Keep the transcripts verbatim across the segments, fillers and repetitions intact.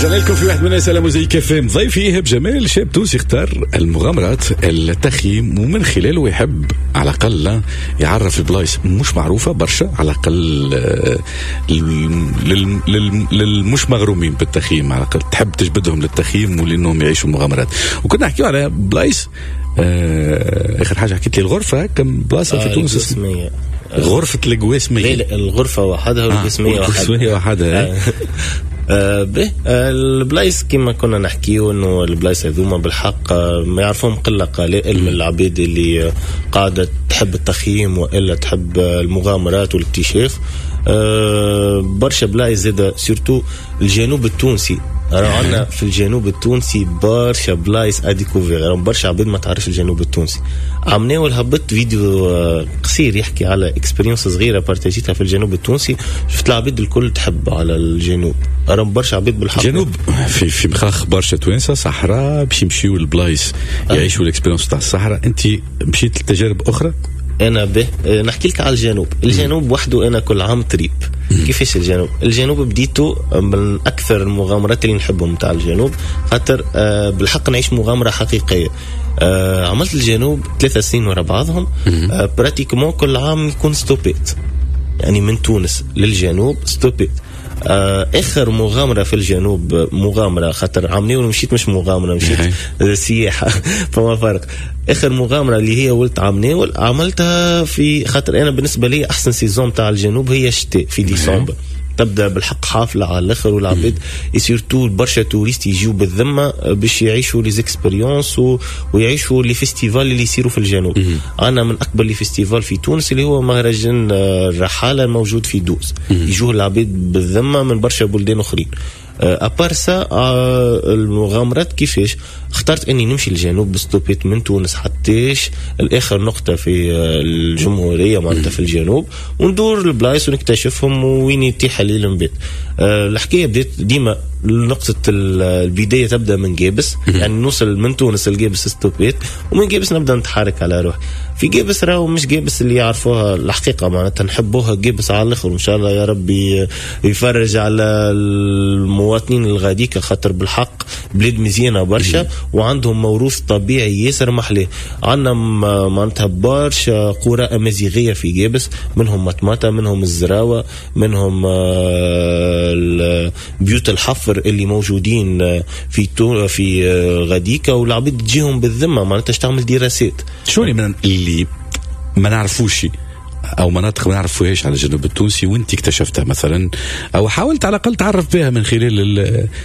رجعنا لكم في واحد من رسالة موزيك فيم. ضيفي إيهاب جمال شاب تونسي اختار المغامرات التخييم ومن خلاله يحب على الأقل يعرف البلايص مش معروفة برشا على الأقل للمش مغرومين بالتخييم، على الأقل تحب تجبدهم للتخييم ولأنهم يعيشوا مغامرات. وكنا نحكيو على بلايص آه آخر حاجة حكيت لي الغرفة كم بلاصة آه في تونس اسمها غرفة القواسمية. لا الغرفة وحدها والقسمية آه وحدها, وحدها. آه به آه البلايص كما كنا نحكيو انه البلايص هذوما بالحق آه ما يعرفهم قله قليل من العبيد اللي آه قاعده تحب التخييم والا تحب آه المغامرات والاكتشاف. آه برشا بلايص زاده سورتو الجنوب التونسي راه عندنا في الجنوب التونسي برشا بلايص اديكوفير، راه برشا عبيد ما تعرفش الجنوب التونسي. عملنا هبط فيديو قصير يحكي على اكسبيرينس صغيره بارتاجيتها في الجنوب التونسي، شفت العبيد الكل تحب على الجنوب، راه برشا عبيد بالحق. الجنوب في في مخاخ برشا توانسه صحراء باش يمشيو البلايص يعيشوا الاكسبيرينس تاع الصحراء. انت مشيت لتجارب اخرى؟ انا به نحكي لك على الجنوب. الجنوب وحده انا كل عام تريب. كيفاش الجنوب؟ الجنوب بديته من اكثر المغامرات اللي نحبهم تاع الجنوب، خاطر أه بالحق نعيش مغامره حقيقيه. أه عملت الجنوب ثلاثة سنين ورا بعضهم. أه براتيكمون كل عام يكون ستوبيت، يعني من تونس للجنوب ستوبيت. آه اخر مغامره في الجنوب مغامره خاطر عاملين مشيت مش مغامره مشيت سياحه فما فرق. اخر مغامره اللي هي ولت عامناول عملتها في خاطر انا بالنسبه لي احسن سيزون تاع الجنوب هي الشتاء في ديسمبر، تبدا بالحق حافله على الاخر والعبيد يسيرتو برشا توريست يجيو بالذمه باش يعيشوا لي زيكسبيريونس ويعيشوا لي فيستيفال اللي يصيروا في الجنوب. انا من اكبر لي فيستيفال في تونس اللي هو مهرجان الرحاله الموجود في دوس، يجوا العبيد بالذمه من برشا بلدان اخرين. أبار سا المغامرات كيفاش اخترت اني نمشي للجنوب بستوبيت من تونس حتىش الاخر نقطة في الجمهورية معناتها في الجنوب، وندور البلايص ونكتشفهم وين يتيح لي المبيت. الحكاية بديت ديما نقطة البداية تبدأ من جابس، يعني نوصل من تونس لجابس ستوبيت ومن جابس نبدأ نتحرك على روح. في جابس راهو مش جابس اللي يعرفوها الحقيقة معناتها نحبوها جابس على الآخر، وإن شاء الله يا ربي يفرج على المواطنين الغاديكا خاطر بالحق بلاد مزيانة برشا وعندهم موروث طبيعي ياسر محلاه. عندنا معناتها برشا قرى أمازيغية في جابس، منهم مطمطة، منهم الزراوة، منهم بيوت الحفر اللي موجودين في تو في غاديكا، والعبيد تجيهم بالذمة معناتها تعمل دراسات. شو من اللي ما نعرفوش او مناطق ما نعرفوهاش على الجنوب التونسي وانت اكتشفتها مثلا او حاولت على الاقل تعرف بها من خلال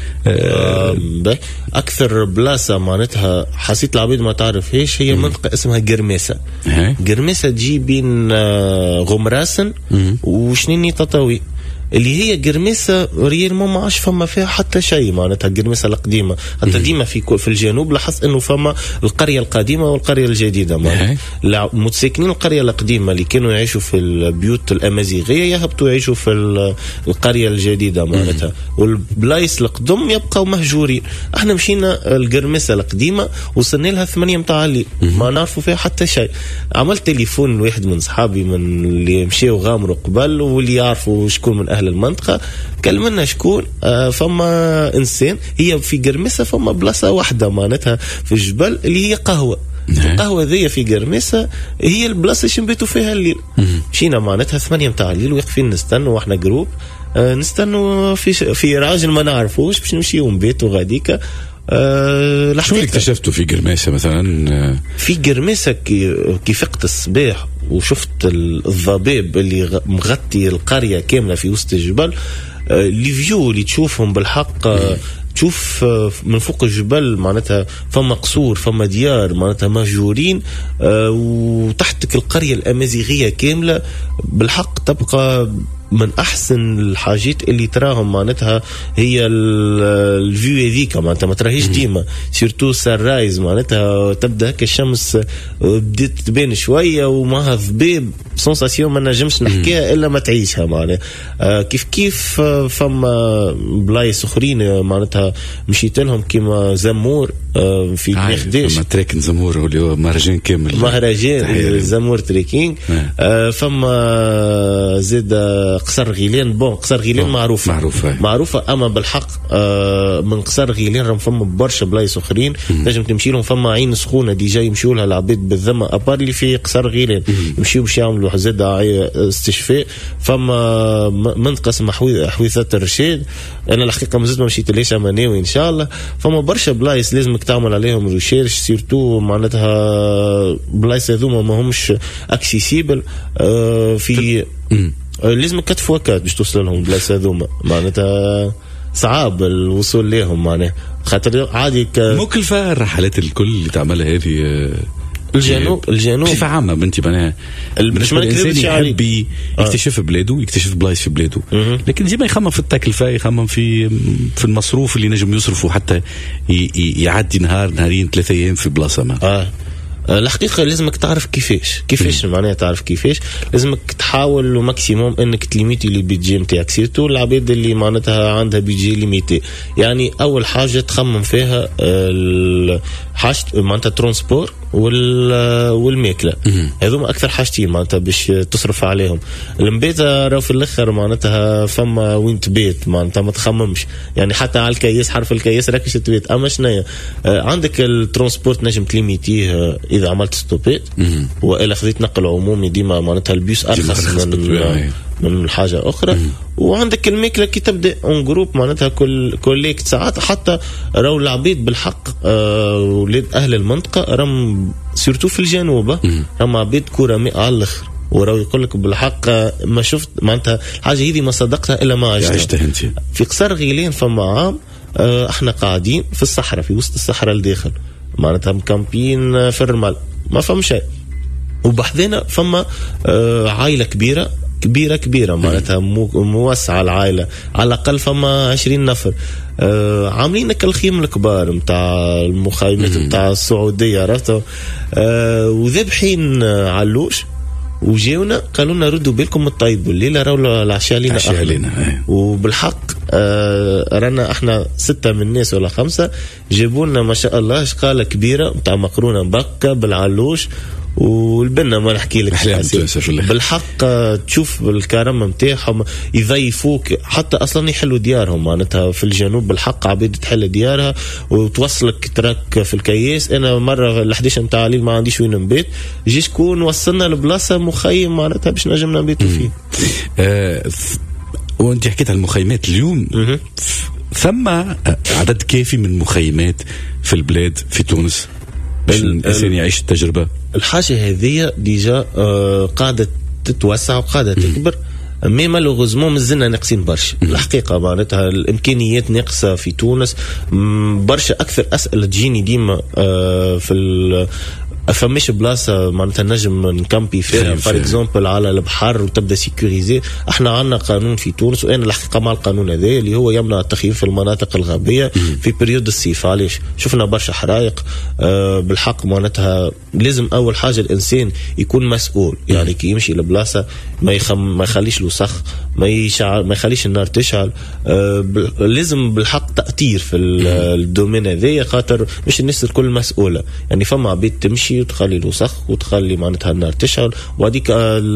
ال اكثر بلاصه معناتها حسيت العبيد ما تعرفهاش هي منطقه اسمها قرميسه. قرميسه تجي بين غمراسن وشنيني تطاوي، اللي هي قرميسة ريال ما عاش فما فيها حتى شيء معناتها قرميسة القديمة. حتى ديما في في الجنوب لاحظت انه فما القرية القديمة والقرية الجديدة معناتها متساكنين القرية القديمة اللي كانوا يعيشوا في البيوت الأمازيغية يهبطوا يعيشوا في القرية الجديدة معناتها، والبلايص القدم يبقوا مهجورين. احنا مشينا القرميسة القديمة وصلنا لها ثمانية متاع الليل ما نعرفوا فيها حتى شيء. عملت تليفون لواحد من صحابي من اللي مشيوا غامروا قبل واللي يعرفوا شكون من أهل المنطقة، كلمنا شكون آه فما إنسان هي في قرميسة فما بلاصة واحدة معناتها في الجبل اللي هي قهوة. القهوة ذي في قرميسة هي البلاصة اللي نبيتوا فيها الليل. مشينا معناتها ثمانية متاع الليل ويقفين نستنوا واحنا جروب آه نستنوا في في راجل ما نعرفوش باش نمشيو نبيتوا غاديكا. أه شو اللي اكتشفتوا في قرميسة مثلا؟ في قرميسة كي, كي فقت الصباح وشفت الضباب اللي مغطي القرية كاملة في وسط الجبل. أه اللي فيو اللي تشوفهم بالحق أه تشوف من فوق الجبل معناتها فما قصور فما ديار معناتها مهجورين أه وتحتك القرية الأمازيغية كاملة. بالحق تبقى من احسن الحاجات اللي تراهم معناتها هي الفيو هذيك معناتها ما تراهيش ديما سيرتو سرايز معناتها تبدا هكا الشمس بدات تبان شويه ومعها ضباب سونساسيون ما نجمش نحكيها الا ما تعيشها معناها. آه كيف كيف فما بلايص اخرين معناتها مشيت لهم كيما زمور آه في مخديش فما تريكن زمور اللي هو مهرجان كامل مهرجان زمور تريكينج. آه فما زاد آه قصر غيلان. بون قصر غيلان معروفة معروفة معروفة أما بالحق آه من قصر غيلان راهم فما برشا بلايص أخرين نجم تمشي لهم. فما عين سخونة ديجا يمشيوا لها العباد بالذمة أبار اللي في قصر غيلان يمشيوا باش يعملوا زاد استشفاء. فما منطقة اسمها حويثة الرشيد أنا الحقيقة مازلت ما مشيت ليش أما ناوي إن شاء الله. فما برشا بلايص لازمك تعمل عليهم ريشيرش سيرتو معناتها بلايص هذوما ما همش اكسيسيبل آه في آه لازم كتف وكات باش توصل لهم بلايص هذوما معناتها صعب الوصول لهم معناها خاطر عادي ك... مكلفة الرحلات الكل اللي تعملها هذه آه الجنوب الجنوب بصفة عامة بنتي معناها بالنسبة للإنسان يحب يكتشف بلاده يكتشف بلايص في بلاده لكن ديما يخمم في التكلفة يخمم في في المصروف اللي نجم يصرفه حتى يعدي نهار نهارين ثلاثة أيام في بلاصة ما. آه. الحقيقة لازمك تعرف كيفاش كيفاش معناها تعرف كيفاش لازمك تحاول ماكسيموم انك تليميتي لي بيدجي نتاعك سيرتو العباد اللي معناتها عندها بيدجي ليميتي. يعني اول حاجة تخمم فيها حاجة معناتها ترونسبور والماكلة هذوما اكثر حاجتين معناتها باش تصرف عليهم. المبيت راهو في الاخر معناتها فما وين تبيت معناتها ما تخممش يعني حتى على الكيس حرف الكيس راكش تبيت. اما شنيا عندك الترونسبورت نجم تليميتيه اذا عملت ستوبيت والا خذيت نقل عمومي ديما معناتها البيوس ارخص من من حاجه اخرى مم. وعندك الماكله كي تبدا اون جروب معناتها كل كوليكت ساعات حتى راهو العبيد بالحق آه ولاد اهل المنطقه راهم سيرتو في الجنوب راهم عبيد كرماء على الاخر وراهو يقول لك بالحق ما شفت معناتها الحاجه هذه ما صدقتها الا ما عشتها انت. في قصر غيلان فما عام آه احنا قاعدين في الصحراء في وسط الصحراء الداخل معناتها مكامبين في الرمال ما فهم شيء وبحذنا فما آه عائله كبيره كبيرة كبيرة معناتها موسعة العائلة على الأقل فما عشرين نفر آه عاملين كالخيم الكبار متاع المخيمات متاع السعودية عرفتوا آه وذبحين علوش وجيونا قالوا لنا ردوا بالكم من الطيب الليلة راهو العشاء لنا أحلى وبالحق آه رانا احنا ستة من الناس ولا خمسة جيبوا ما شاء الله شقالة كبيرة متاع مقرونة بكة بالعلوش والبنا ما نحكي لك بالحق تشوف الكرم نتاعهم يضيفوك حتى اصلا يحلوا ديارهم معناتها في الجنوب بالحق عبيد تحل ديارها وتوصلك تراك في الكياس. انا مره الحديش نتاع الليل ما عنديش وين نبيت جي شكون وصلنا لبلاصه مخيم معناتها باش نجم نبيتوا فيه. آه وانت حكيت على المخيمات اليوم ثم عدد كافي من المخيمات في البلاد في تونس باش الانسان يعيش التجربه. الحاجه هذه ديجا آه قاعده تتوسع وقاعده تكبر مي مالوغوزمون مازلنا ناقصين برشا. الحقيقه معناتها الامكانيات ناقصه في تونس برشا. اكثر اسئله تجيني ديما آه في فماش بلاصه معناتها نجم نكامبي فيها فار اكزومبل على البحر وتبدا سيكوريزي. احنا عندنا قانون في تونس وانا الحقيقه مع القانون هذا اللي هو يمنع التخييم في المناطق الغابيه في بريود الصيف. علاش شفنا برشا حرائق آه بالحق معناتها لازم اول حاجه الانسان يكون مسؤول يعني كي يمشي لبلاصه ما يخم ما يخليش له سخ ما يشعل ما يخليش النار تشعل آه لازم بالحق تأثير في الدومين هذايا خاطر مش الناس الكل مسؤوله يعني فما عبيد تمشي وتخلي له سخ وتخلي معناتها النار تشعل وهذيك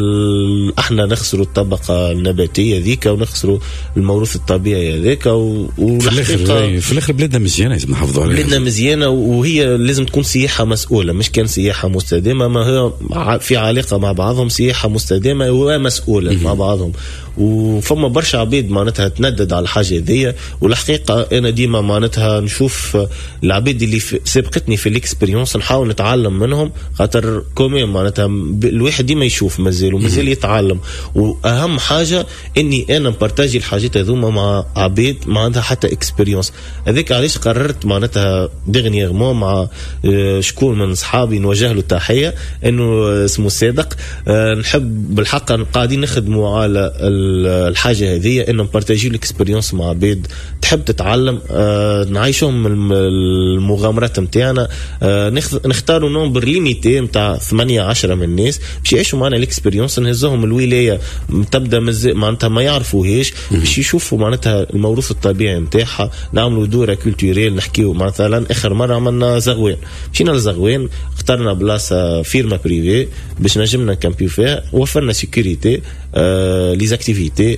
احنا نخسروا الطبقه النباتيه ذيك ونخسروا الموروث الطبيعي هذاك وفي الاخر في الاخر بلادنا مزيانه لازم نحافظوا عليها. بلادنا مزيانه وهي لازم تكون سياحه مسؤوله مش كان سياحه مستدامه ما هي في علاقه مع بعضهم سياحه مستدامه ومسؤوله مع بعضهم. وفما برشا عبيد معناتها تندد على الحاجه ذي والحقيقه انا ديما معناتها نشوف العبيد اللي سبقتني في الاكسبيريونس نحاول نتعلم منهم خاطر كومين معناتها الواحد ديما يشوف مازال ومازال يتعلم. واهم حاجه اني انا نبارتاجي الحاجات هذوما مع عبيد ما عندها حتى اكسبيريونس. هذيك علاش قررت معناتها دغنيغمون مع شكون من صحابي نوجه له تحيه انه اسمه صادق نحب بالحق قاعدين نخدموا على الحاجه هذه انه نبارتاجي الاكسبيريونس مع عبيد تحب تتعلم آه نعيشهم المغامرات نتاعنا آه نختاروا نومبر نمبر ليميتي متاع ثمانية عشرة من الناس باش يعيشوا معنا الاكسبيريونس، نهزهم الولايه تبدا مز... معناتها ما يعرفوهاش باش يشوفوا معناتها الموروث الطبيعي نتاعها. نعملوا دوره كولتوريل، نحكيو مثلا اخر مره عملنا زغوان، مشينا لزغوان اخترنا بلاصه فيرما بريفي باش نجمنا نكامبيو فيها، وفرنا سيكوريتي آه لي زاكتيفيتي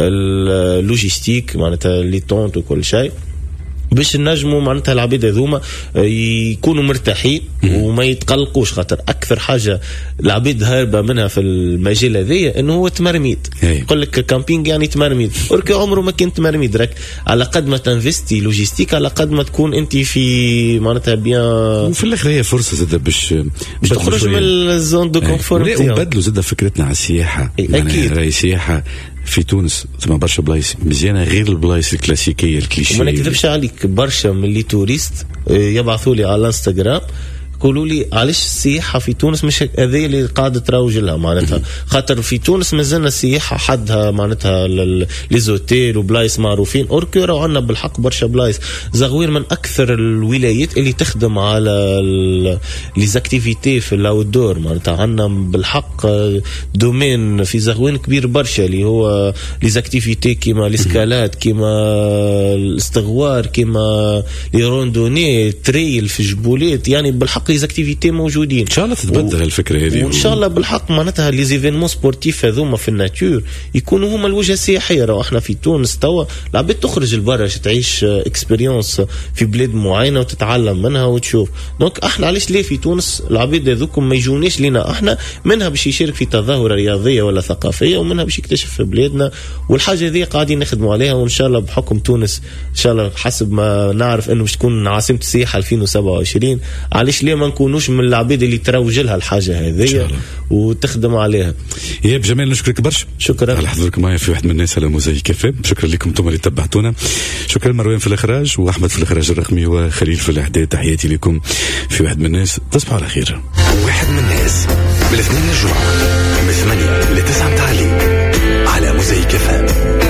اللوجيستيك معناتها لي طونت وكل شيء باش نجموا معناتها العباد هذوما يكونوا مرتاحين وما يتقلقوش. خاطر اكثر حاجه العباد هاربه منها في المجال هذايا انه هو تمرميد. يقول لك كامبينج يعني تمرميد، وركي عمره ما كان تمرميد. راك على قد ما تنفستي لوجيستيك على قد ما تكون انت في معناتها بيان، وفي الاخر هي فرصه زاد باش باش تخرج من الزون دو كونفور نتاعك. وبدلوا زاد فكرتنا على السياحه. اكيد راهي سياحه في تونس ثم برشا بلايص مزيانه غير البلايص الكلاسيكيه الكليشيه. ما نكذبش عليك، برشا من اللي توريست يبعثوا لي على الانستغرام يقولوا لي علاش السياحه في تونس مش هذه اللي قاعده تروج لها معناتها. خاطر في تونس مازلنا السياحه حدها معناتها لي زوتيل وبلايص معروفين. اوركو راهو عندنا بالحق برشا بلايص. زغوير من اكثر الولايات اللي تخدم على لي زاكتيفيتي في الاوتدور معناتها. عندنا بالحق دومين في زغوين كبير برشا اللي هو لي زاكتيفيتي كيما الاسكالات، كيما الاستغوار، كيما لي روندوني، تريل في جبولات. يعني بالحق لي زاكتيفيتي موجودين. ان شاء الله تتبدل و... الفكره هذه، وان شاء الله بالحق معناتها لي زيفينمون سبورتيف هذوما في الناتور يكونوا هما الوجهه السياحيه. راهو احنا في تونس توا العباد تخرج لبرا تعيش اكسبيريونس في بلاد معينه وتتعلم منها وتشوف. دونك احنا علاش ليه في تونس العباد هذوكم ما يجونيش لينا احنا، منها باش يشارك في تظاهره رياضيه ولا ثقافيه، ومنها باش يكتشف في بلادنا. والحاجه هذه قاعدين نخدموا عليها، وان شاء الله بحكم تونس ان شاء الله حسب ما نعرف انه باش تكون عاصمه السياحه ألفين وسبعة وعشرين. علاش ليه ما نكونوش من العباد اللي تروج لها الحاجه هذه وتخدم عليها. يا بجمال نشكرك برشا، شكرا على حضورك معي في واحد من الناس على موزايك اف ام. شكرا لكم انتم اللي تبعتونا. شكرا مروان في الاخراج واحمد في الاخراج الرقمي وخليل في الاعداد. تحياتي لكم في واحد من الناس. تصبحوا على خير. واحد من الناس من الاثنين للجمعه من ثمانية لتسعة متاع الليل على موزايك اف ام.